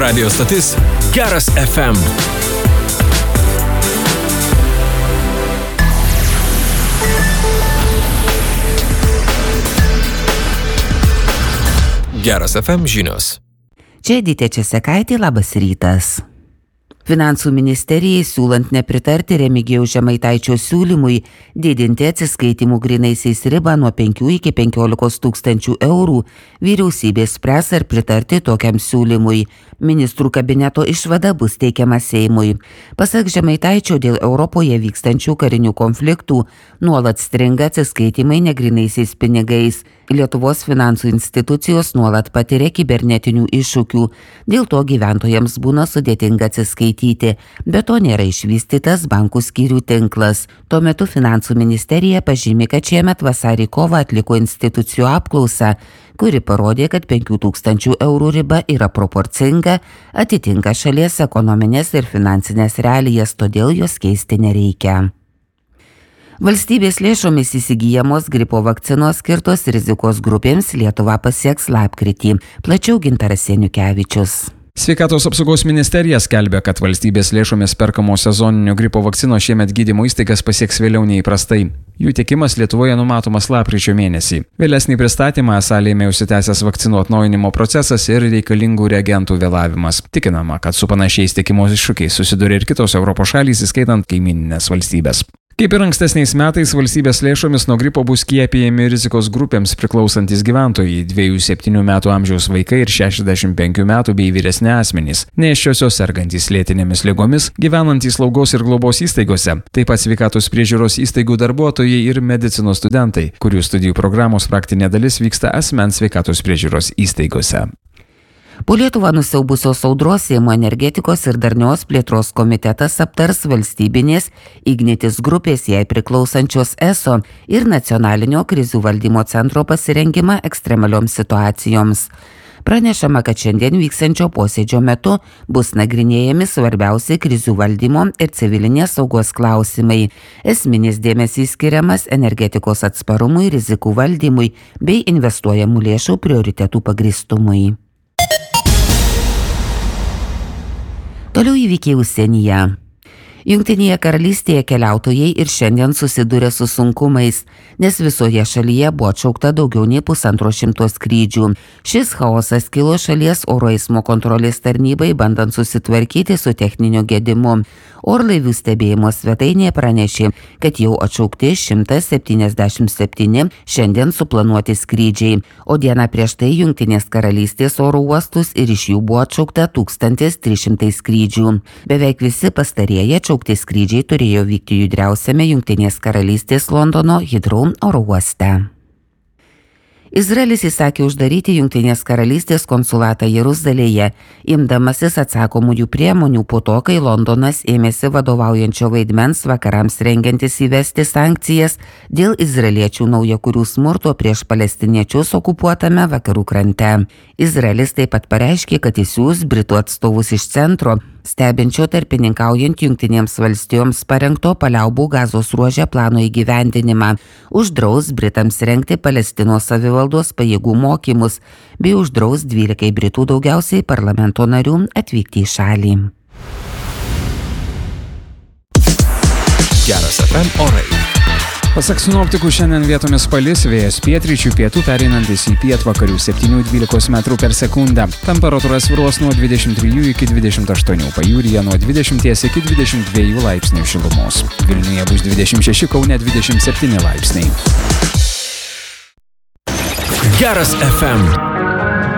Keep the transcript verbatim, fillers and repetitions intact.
Radio stotis Geras F M. Geras F M žinios. Čia Edita Česekaitė, labas rytas. Finansų ministerijai siūlant nepritarti Remigijaus Žemaitaičio siūlymui didinti atsiskaitimų grynaisiais ribą nuo penkių iki penkiolikos tūkstančių eurų, vyriausybė spręs ar pritarti tokiam siūlymui. Ministrų kabineto išvada bus teikiama Seimui. Pasak Žemaitaičio, dėl Europoje vykstančių karinių konfliktų nuolat stringa atsiskaitimai negrynaisiais pinigais. Lietuvos finansų institucijos nuolat patiria kibernetinių iššūkių, dėl to gyventojams būna sudėtinga atsiskaityti, bet to nėra išvystytas bankų skyrių tinklas. Tuo metu finansų ministerija pažymi, kad šiemet vasarį kovą atliko institucijų apklausą, kuri parodė, kad penkių tūkstančių eurų riba yra proporcinga, atitinka šalies ekonominės ir finansinės realijas, todėl jos keisti nereikia. Valstybės lėšomis įsigyjamos gripo vakcinos skirtos rizikos grupėms Lietuvą pasieks lapkritį. Plačiau Gintaras Seniukevičius. Sveikatos apsaugos ministerija skelbia, kad valstybės lėšomis perkamos sezoninio gripo vakcinos šiemet gydymo įstaigas pasieks vėliau nei įprastai. Jų tiekimas Lietuvoje numatomas lapkričio mėnesį. Vėlesnį pristatymą esą lėmė užsitęsęs vakcinų atnaujinimo procesas ir reikalingų reagentų vėlavimas. Tikinama, kad su panašiais tiekimo iššūkiais susiduria ir kitos Europos šalys, įskaitant kaimyninės valstybės. Kaip ir ankstesniais metais, valstybės lėšomis nuo gripo bus skiepijami rizikos grupėms priklausantis gyventojai, dviejų septynių metų amžiaus vaikai ir šešiasdešimt penkių metų bei vyresni asmenys, nėščiosios sergantys lėtinėmis ligomis, gyvenantys slaugos ir globos įstaigose, taip pat sveikatos priežiūros įstaigų darbuotojai ir medicinos studentai, kurių studijų programos praktinė dalis vyksta asmens sveikatos priežiūros įstaigose. Po Lietuvą nusiaubusios audros Seimo energetikos ir darnios plėtros komitetas aptars valstybinės Ignitis grupės jai priklausančios E S O ir nacionalinio krizių valdymo centro pasirengimą ekstremalioms situacijoms. Pranešama, kad šiandien vyksiančio posėdžio metu bus nagrinėjami svarbiausi krizių valdymo ir civilinės saugos klausimai. Esminis dėmesys skiriamas energetikos atsparumui, rizikų valdymui bei investuojamų lėšų prioritetų pagrįstumui. Toliau įvykiai užsienyje. Jungtinėje karalystėje keliautojai ir šiandien susiduria su sunkumais, nes visoje šalyje buvo atšaukta daugiau nei pusantro šimto skrydžių. Šis chaosas kilo šalies oro eismo kontrolės tarnybai, bandant susitvarkyti su techniniu gedimu. Orlaivių stebėjimo svetainėje pranešė, kad jau atšaukti šimtas septyniasdešimt septyni šiandien suplanuoti skrydžiai, o dieną prieš tai Jungtinės karalystės oro uostus ir iš jų buvo atšaukta tūkstantis trys šimtai skrydžių. Beveik visi pastarieji atšaukti skrydžiai turėjo vykti judriausiame Jungtinės karalystės Londono Heathrow oro uoste. Izraelis įsakė uždaryti Jungtinės karalystės konsulatą Jeruzalėje, imdamasis atsakomųjų priemonių po to, kai Londonas ėmėsi vadovaujančio vaidmens vakarams rengiantis įvesti sankcijas dėl izraeliečių naujakurių smurto prieš palestiniečius okupuotame vakarų krante. Izraelis taip pat pareiškė, kad įsiųs Britų atstovus iš centro, stebinčio tarpininkaujant Jungtinėms valstijoms parengto paliaubų Gazos ruože plano įgyvendinimą, uždraus Britams rengti Palestinos savivaldos pajėgų mokymus bei uždraus dvylikai Britų daugiausiai parlamento narių atvykti į šalį. Geras F M orai. Pasak sinoptikų, šiandien vietomis palis, vėjas pietryčių pietų pereinantis į pietvakarių septynių dvylikos metrų per sekundę. Temperatūra svyruos nuo dvidešimt trijų iki dvidešimt aštuonių, pajūryje nuo dvidešimt iki dvidešimt dviejų laipsnių šilumos. Vilniuje bus dvidešimt šeši, Kaune dvidešimt septyni laipsniai. Geras F M.